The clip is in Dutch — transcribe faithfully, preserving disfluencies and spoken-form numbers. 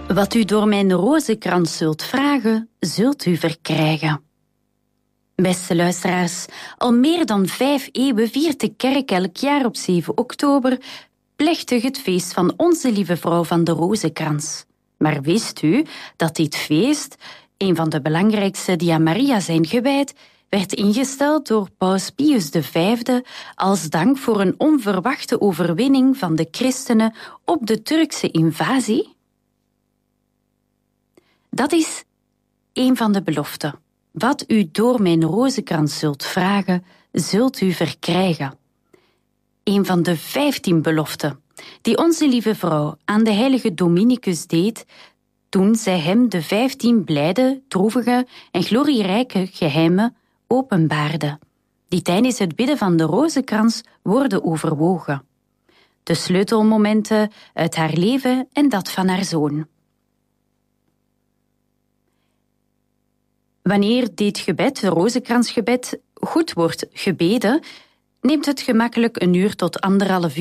Wat u door mijn rozenkrans zult vragen, zult u verkrijgen. Beste luisteraars, al meer dan vijf eeuwen viert de kerk elk jaar op zeven oktober plechtig het feest van Onze Lieve Vrouw van de Rozenkrans. Maar wist u dat dit feest, een van de belangrijkste die aan Maria zijn gewijd, werd ingesteld door paus Pius de Vijfde als dank voor een onverwachte overwinning van de christenen op de Turkse invasie? Dat is een van de beloften. Wat u door mijn rozenkrans zult vragen, zult u verkrijgen. Een van de vijftien beloften die Onze Lieve Vrouw aan de heilige Dominicus deed toen zij hem de vijftien blijde, droevige en glorierijke geheimen openbaarde, die tijdens het bidden van de rozenkrans worden overwogen. De sleutelmomenten uit haar leven en dat van haar zoon. Wanneer dit gebed, het rozenkransgebed, goed wordt gebeden, neemt het gemakkelijk een uur tot anderhalf uur